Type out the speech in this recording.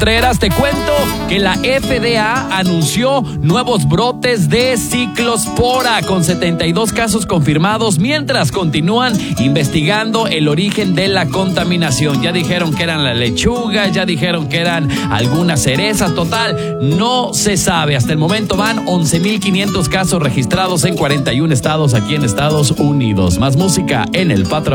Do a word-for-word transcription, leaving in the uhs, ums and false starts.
Contreras, te cuento que la F D A anunció nuevos brotes de ciclospora con setenta y dos casos confirmados mientras continúan investigando el origen de la contaminación. Ya dijeron que eran la lechuga, ya dijeron que eran algunas cerezas, total, no se sabe. Hasta el momento van once mil quinientos casos registrados en cuarenta y un estados aquí en Estados Unidos. Más música en El Patrón.